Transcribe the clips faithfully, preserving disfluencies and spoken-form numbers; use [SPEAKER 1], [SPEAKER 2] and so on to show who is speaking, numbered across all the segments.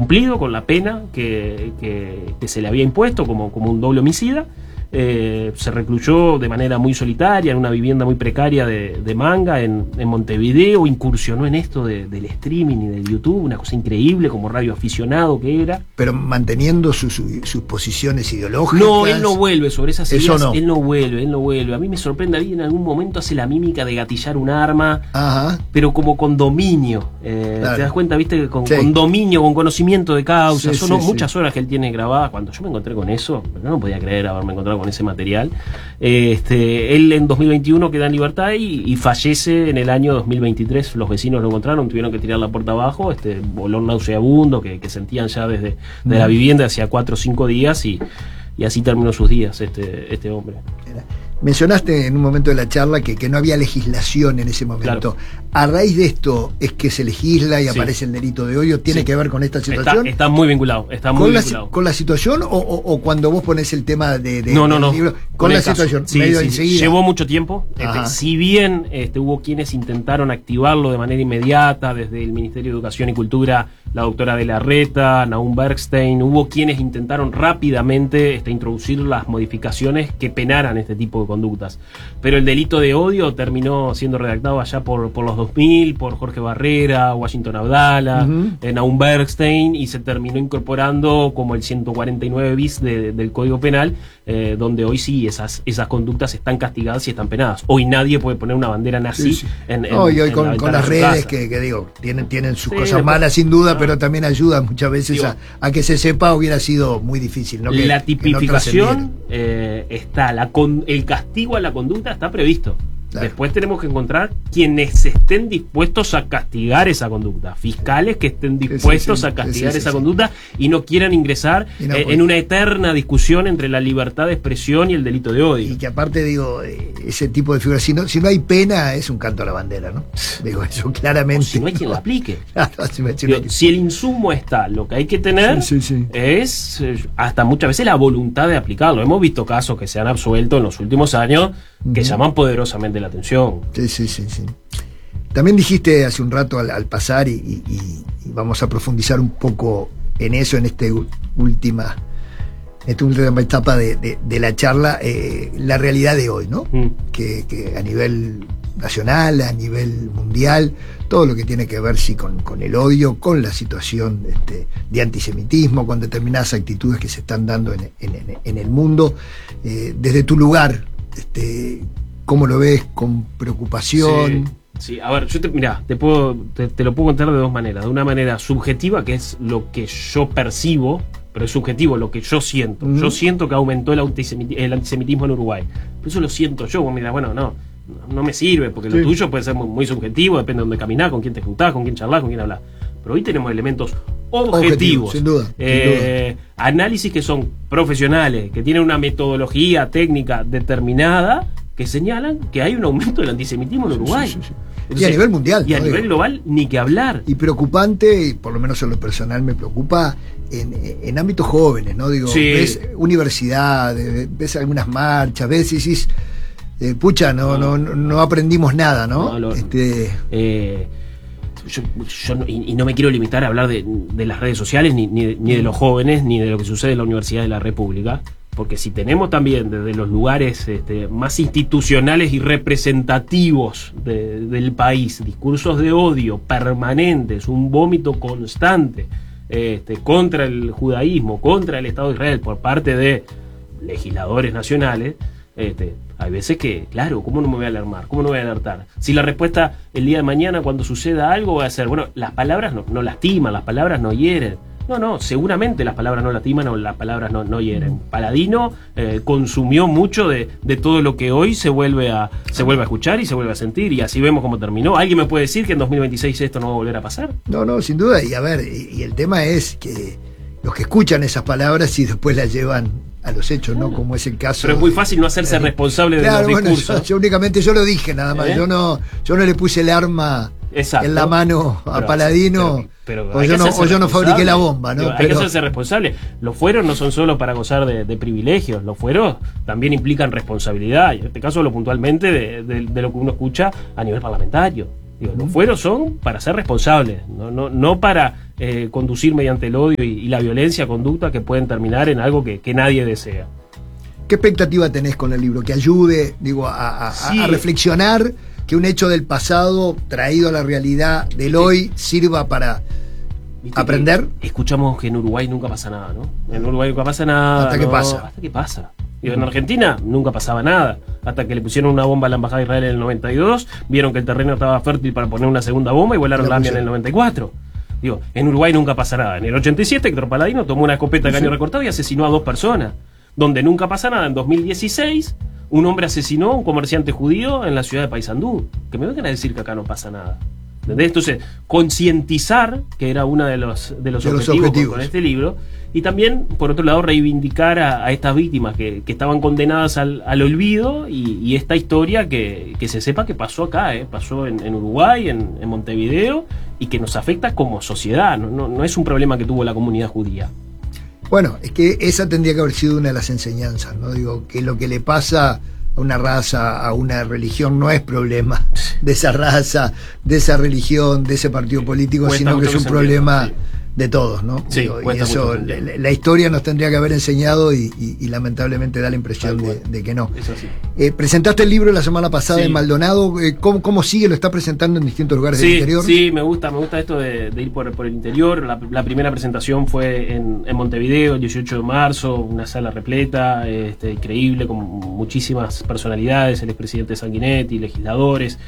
[SPEAKER 1] cumplido con la pena que, que, que se le había impuesto como, como un doble homicida. Eh, se recluyó de manera muy solitaria en una vivienda muy precaria de, de Manga en, en Montevideo, incursionó en esto de, del streaming y del YouTube, una cosa increíble como radioaficionado que era.
[SPEAKER 2] Pero manteniendo su, su, sus posiciones ideológicas.
[SPEAKER 1] No, él no vuelve sobre esas ideas,
[SPEAKER 2] no.
[SPEAKER 1] él no vuelve, él no vuelve. A mí me sorprende, ahí en algún momento hace la mímica de gatillar un arma,
[SPEAKER 2] Ajá.
[SPEAKER 1] pero como con dominio. Eh, claro. Te das cuenta, viste, con,
[SPEAKER 2] sí.
[SPEAKER 1] con dominio, con conocimiento de causa.
[SPEAKER 2] Sí,
[SPEAKER 1] Son
[SPEAKER 2] sí,
[SPEAKER 1] muchas
[SPEAKER 2] sí.
[SPEAKER 1] horas que él tiene grabadas. Cuando yo me encontré con eso, no, no podía creer haberme encontrado con ese material. Este, él en dos mil veintiuno queda en libertad y, y fallece en el año dos mil veintitrés. Los vecinos lo encontraron, tuvieron que tirar la puerta abajo, este olor nauseabundo que, que sentían ya desde de la vivienda hacía cuatro o cinco días y, y así terminó sus días este, este hombre.
[SPEAKER 2] Mencionaste en un momento de la charla que, que no había legislación en ese momento. Claro. A raíz de esto es que se legisla y sí. aparece el delito de odio. ¿Tiene sí. que ver con esta situación?
[SPEAKER 1] Está, está muy vinculado. Está muy
[SPEAKER 2] ¿Con,
[SPEAKER 1] vinculado.
[SPEAKER 2] La, ¿Con la situación o, o, o cuando vos pones el tema de, de,
[SPEAKER 1] no, no, no.
[SPEAKER 2] del libro? Con,
[SPEAKER 1] con
[SPEAKER 2] la
[SPEAKER 1] caso.
[SPEAKER 2] situación.
[SPEAKER 1] Sí,
[SPEAKER 2] medio
[SPEAKER 1] sí,
[SPEAKER 2] enseguida.
[SPEAKER 1] Llevó mucho tiempo. Este, si bien este, hubo quienes intentaron activarlo de manera inmediata, desde el Ministerio de Educación y Cultura, la doctora de la Reta, Nahum Bergstein, hubo quienes intentaron rápidamente este, introducir las modificaciones que penaran este tipo de conductas. Pero el delito de odio terminó siendo redactado allá por, por los dos mil, por Jorge Barrera, Washington Abdala, uh-huh. eh, Nahum Bergstein, y se terminó incorporando como el ciento cuarenta y nueve bis de, del Código Penal, eh, donde hoy sí esas, esas conductas están castigadas y están penadas. Hoy nadie puede poner una bandera nazi
[SPEAKER 2] sí, sí.
[SPEAKER 1] en, en,
[SPEAKER 2] no, y hoy
[SPEAKER 1] en
[SPEAKER 2] con,
[SPEAKER 1] la
[SPEAKER 2] con las redes que, que digo, tienen, tienen sus sí, cosas malas sin duda, no. pero también ayudan muchas veces digo, a, a que se sepa. Hubiera sido muy difícil, ¿no? Que,
[SPEAKER 1] la tipificación
[SPEAKER 2] no
[SPEAKER 1] eh, está, la con, el castigo a la conducta está previsto. Claro. Después tenemos que encontrar quienes estén dispuestos a castigar esa conducta, fiscales que estén dispuestos sí, sí, sí. a castigar sí, sí, esa sí. conducta y no quieran ingresar no, eh, en una eterna discusión entre la libertad de expresión y el delito de odio.
[SPEAKER 2] Y que aparte digo, ese tipo de figuras, si no, si no hay pena es un canto a la bandera, ¿no? Digo eso claramente.
[SPEAKER 1] O si no hay quien la aplique.
[SPEAKER 2] Claro, si, me, si,
[SPEAKER 1] digo, si el insumo está, lo que hay que tener
[SPEAKER 2] sí, sí, sí.
[SPEAKER 1] es hasta muchas veces la voluntad de aplicarlo. Hemos visto casos que se han absuelto en los últimos años que uh-huh. llaman poderosamente la atención.
[SPEAKER 2] Sí, sí, sí, sí. También dijiste hace un rato al, al pasar y, y, y vamos a profundizar un poco en eso en este última, esta última etapa de, de, de la charla, eh, la realidad de hoy, ¿no? Mm. Que, que a nivel nacional, a nivel mundial, todo lo que tiene que ver sí con, con el odio, con la situación este, de antisemitismo, con determinadas actitudes que se están dando en, en, en el mundo, eh, desde tu lugar, este ¿cómo lo ves? ¿Con preocupación?
[SPEAKER 1] Sí, sí. A ver, yo te, mirá, te, puedo, te, te lo puedo contar de dos maneras. De una manera subjetiva, que es lo que yo percibo, pero es subjetivo, lo que yo siento. Mm. Yo siento que aumentó el, antisemit, el antisemitismo en Uruguay. Pero eso lo siento yo. Vos me dirás, bueno, no, no me sirve, porque sí. lo tuyo puede ser muy, muy subjetivo, depende de dónde caminás, con quién te juntás, con quién charlás, con quién hablas. Pero hoy tenemos elementos objetivos,
[SPEAKER 2] Objetivo, sin duda,
[SPEAKER 1] eh,
[SPEAKER 2] sin duda. Análisis
[SPEAKER 1] que son profesionales, que tienen una metodología técnica determinada, que señalan que hay un aumento del antisemitismo en Uruguay.
[SPEAKER 2] Sí, sí, sí. Entonces, y a nivel mundial.
[SPEAKER 1] Y a nivel digo. global, ni que hablar.
[SPEAKER 2] Y preocupante, y por lo menos en lo personal me preocupa, en, en ámbitos jóvenes, ¿no? Digo, sí. ves universidades, ves algunas marchas, ves y decís, eh, pucha, no, no, no, no aprendimos nada, ¿no?
[SPEAKER 1] no lo,
[SPEAKER 2] este...
[SPEAKER 1] eh, yo, yo no, y, y no me quiero limitar a hablar de, de las redes sociales, ni, ni, ni de los jóvenes, ni de lo que sucede en la Universidad de la República. Porque si tenemos también desde los lugares este, más institucionales y representativos de, del país discursos de odio permanentes, un vómito constante este, contra el judaísmo, contra el Estado de Israel por parte de legisladores nacionales, este, hay veces que, claro, ¿cómo no me voy a alarmar? ¿Cómo no voy a alertar? Si la respuesta el día de mañana cuando suceda algo va a ser, bueno, las palabras no, no lastiman, las palabras no hieren. No, no, seguramente las palabras no lastiman o las palabras no, no hieren. Paladino eh, consumió mucho de, de todo lo que hoy se vuelve a se vuelve a escuchar y se vuelve a sentir, y así vemos cómo terminó. ¿Alguien me puede decir que en dos mil veintiséis esto no va a volver a pasar?
[SPEAKER 2] No, no, sin duda. Y a ver, y, y el tema es que los que escuchan esas palabras y después las llevan a los hechos, ¿no? Como es el caso.
[SPEAKER 1] Pero es muy fácil no hacerse responsable de
[SPEAKER 2] claro,
[SPEAKER 1] los
[SPEAKER 2] bueno,
[SPEAKER 1] discursos.
[SPEAKER 2] Yo, yo únicamente yo lo dije nada más. ¿Eh? Yo no, yo no le puse el arma Exacto. en la mano a pero, Paladino. Pero, pero o, yo no, o yo no fabriqué la bomba, ¿no?
[SPEAKER 1] Digo, hay pero... que hacerse responsable. Los fueros no son solo para gozar de, de privilegios. Los fueros también implican responsabilidad. Y en este caso, lo puntualmente de, de, de lo que uno escucha a nivel parlamentario. Digo, los fueros son para ser responsables, no, no, no para eh, conducir mediante el odio y, y la violencia, conducta que pueden terminar en algo que, que nadie desea.
[SPEAKER 2] ¿Qué expectativa tenés con el libro? Que ayude, digo, a, a, sí. a reflexionar, que un hecho del pasado traído a la realidad del ¿Viste? hoy sirva para aprender.
[SPEAKER 1] Escuchamos que en Uruguay nunca pasa nada, ¿no? En Uruguay nunca pasa nada.
[SPEAKER 2] ¿Hasta
[SPEAKER 1] no,
[SPEAKER 2] qué pasa?
[SPEAKER 1] ¿Hasta qué pasa? Digo, en Argentina nunca pasaba nada, hasta que le pusieron una bomba a la Embajada de Israel en el noventa y dos, vieron que el terreno estaba fértil para poner una segunda bomba y volaron la AMIA en el noventa y cuatro. Digo, en Uruguay nunca pasa nada. En el ochenta y siete, Héctor Paladino tomó una escopeta de caño sí. recortado y asesinó a dos personas. Donde nunca pasa nada, en dos mil dieciséis, un hombre asesinó a un comerciante judío en la ciudad de Paysandú. Que me vengan a decir que acá no pasa nada. ¿Entendés? Entonces, concientizar, que era uno de los, de los, de objetivos, los objetivos con este libro, y también, por otro lado, reivindicar a, a estas víctimas que, que estaban condenadas al, al olvido y, y esta historia que, que se sepa que pasó acá, ¿eh? pasó en, en Uruguay, en, en Montevideo, y que nos afecta como sociedad, no, no, no es un problema que tuvo la comunidad judía.
[SPEAKER 2] Bueno, es que esa tendría que haber sido una de las enseñanzas, ¿no? Digo, que lo que le pasa a una raza, a una religión, no es problema de esa raza, de esa religión, de ese partido político, Cuesta sino que es un problema sí. de todos, ¿no?
[SPEAKER 1] Sí,
[SPEAKER 2] Digo, y eso, la, la historia nos tendría que haber enseñado y, y, y lamentablemente da la impresión de, de que no.
[SPEAKER 1] Es así.
[SPEAKER 2] Eh, presentaste el libro la semana pasada
[SPEAKER 1] sí.
[SPEAKER 2] en Maldonado, eh, ¿cómo, ¿cómo sigue? ¿Lo está presentando en distintos lugares
[SPEAKER 1] sí,
[SPEAKER 2] del interior?
[SPEAKER 1] Sí, me gusta, me gusta esto de, de ir por, por el interior. La, la primera presentación fue en, en Montevideo, el dieciocho de marzo, una sala repleta, este, increíble, con muchísimas personalidades, el expresidente Sanguinetti, legisladores,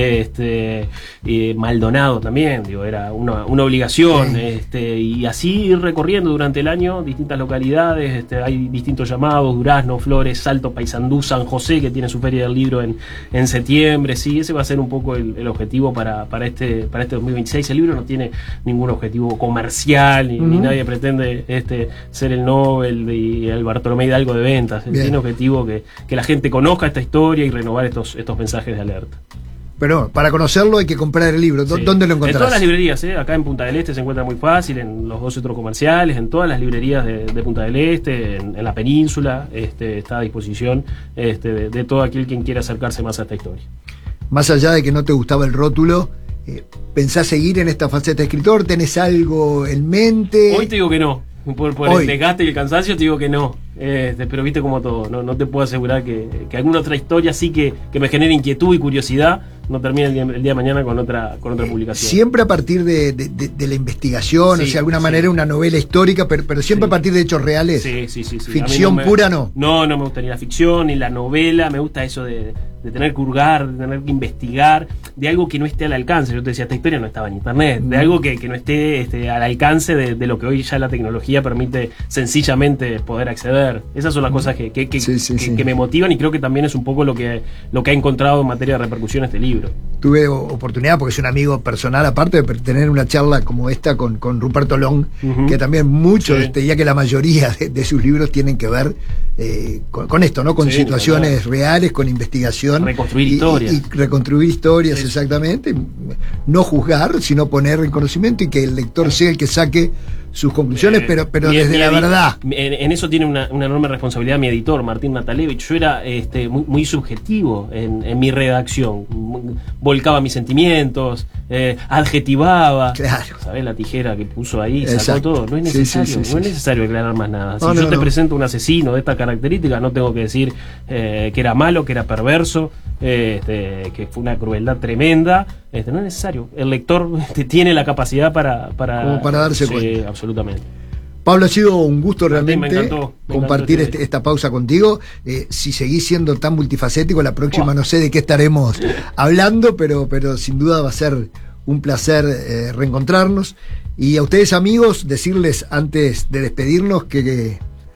[SPEAKER 1] este, eh, Maldonado también, digo, era una, una obligación, sí. este, y así ir recorriendo durante el año distintas localidades, este, hay distintos llamados, Durazno, Flores, Salto, Paysandú, San José, que tiene su feria del libro en, en septiembre, sí, ese va a ser un poco el, el objetivo para, para, este, para este dos mil veintiséis. El libro no tiene ningún objetivo comercial, ni, uh-huh. ni nadie pretende este, ser el Nobel y el Bartolomé Hidalgo de ventas. Bien. Tiene objetivo que, que la gente conozca esta historia y renovar estos, estos mensajes de alerta.
[SPEAKER 2] Pero para conocerlo hay que comprar el libro. ¿Dónde sí. lo encontrás?
[SPEAKER 1] En todas las librerías, ¿eh? Acá en Punta del Este se encuentra muy fácil, en los dos centros comerciales, en todas las librerías de, de Punta del Este, en, en la península, este, está a disposición este, de, de todo aquel quien quiera acercarse más a esta historia.
[SPEAKER 2] Más allá de que no te gustaba el rótulo, eh, ¿pensás seguir en esta faceta de escritor? ¿Tenés algo en mente?
[SPEAKER 1] Hoy te digo que no. Por, por el desgaste y el cansancio te digo que no, eh, pero viste como todo, no, no te puedo asegurar que, que alguna otra historia sí que, que me genere inquietud y curiosidad no termine el día, el día de mañana con otra con otra publicación.
[SPEAKER 2] Siempre a partir de, de, de, de la investigación, sí, o sea, de alguna sí. manera una novela histórica, pero, pero siempre sí. a partir de hechos reales.
[SPEAKER 1] Sí, sí, sí, sí.
[SPEAKER 2] Ficción
[SPEAKER 1] no me,
[SPEAKER 2] pura no.
[SPEAKER 1] No, no me gusta ni la ficción ni la novela, me gusta eso de, de tener que hurgar, de tener que investigar, de algo que no esté al alcance. Yo te decía, esta historia no estaba en internet, mm. de algo que, que no esté este, al alcance de, de lo que hoy ya la tecnología permite sencillamente poder acceder. Esas son las cosas que, que, que, sí, sí, que, sí. que me motivan y creo que también es un poco lo que, lo que ha encontrado en materia de repercusión este libro.
[SPEAKER 2] Tuve oportunidad, porque es un amigo personal, aparte de tener una charla como esta con, con Ruperto Long, uh-huh. que también muchos, sí. te diría que la mayoría de, de sus libros tienen que ver eh, con, con esto, ¿no? Con sí, situaciones claro. reales, con investigación.
[SPEAKER 1] Reconstruir
[SPEAKER 2] y,
[SPEAKER 1] historias.
[SPEAKER 2] Y, y reconstruir historias, sí. exactamente. No juzgar, sino poner en conocimiento y que el lector sea el que saque sus conclusiones, eh, pero, pero mi, desde mi la edi- verdad.
[SPEAKER 1] En, en eso tiene una, una enorme responsabilidad mi editor, Martín Natalevich. Yo era este, muy, muy subjetivo en, en mi redacción. Volcaba mis sentimientos, eh, adjetivaba.
[SPEAKER 2] Claro.
[SPEAKER 1] ¿Sabés la tijera que puso ahí? Sacó
[SPEAKER 2] Exacto.
[SPEAKER 1] todo. No es necesario, sí, sí, sí,
[SPEAKER 2] no
[SPEAKER 1] sí. es necesario aclarar más nada. Si
[SPEAKER 2] no,
[SPEAKER 1] yo
[SPEAKER 2] no,
[SPEAKER 1] te
[SPEAKER 2] no.
[SPEAKER 1] presento un asesino de esta característica, no tengo que decir eh, que era malo, que era perverso, eh, este, que fue una crueldad tremenda. Este, no es necesario. El lector este, tiene la capacidad para, para,
[SPEAKER 2] Como para darse
[SPEAKER 1] sí,
[SPEAKER 2] cuenta.
[SPEAKER 1] Absolutamente.
[SPEAKER 2] Pablo, ha sido un gusto realmente
[SPEAKER 1] me encantó, me
[SPEAKER 2] compartir
[SPEAKER 1] encantó
[SPEAKER 2] este, esta pausa contigo. Eh, si seguís siendo tan multifacético, la próxima oh. no sé de qué estaremos hablando, pero, pero sin duda va a ser un placer eh, reencontrarnos. Y a ustedes, amigos, decirles antes de despedirnos que, que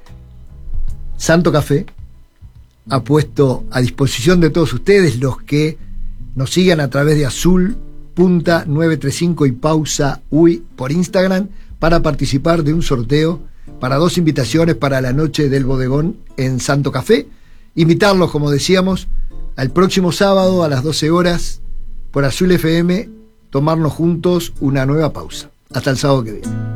[SPEAKER 2] Santo Café ha puesto a disposición de todos ustedes, los que nos sigan a través de Azul Punta nueve tres cinco y Pausa U I por Instagram, para participar de un sorteo para dos invitaciones para la noche del bodegón en Santo Café. Invitarlos, como decíamos, al próximo sábado a las doce horas por Azul F M, tomarnos juntos una nueva pausa. Hasta el sábado que viene.